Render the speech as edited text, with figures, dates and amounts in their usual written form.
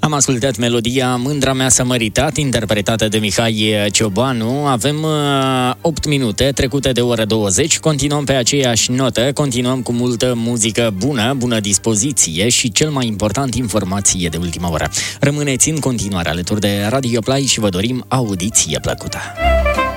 Am ascultat melodia Mândra mea s-a măritat, interpretată de Mihai Ciobanu. Avem 8 minute trecute de ora 20. Continuăm pe aceeași notă, continuăm cu multă muzică bună, bună dispoziție și, cel mai important, informație de ultima oră. Rămâneți în continuare alături de Radio Play și vă dorim audiție plăcută.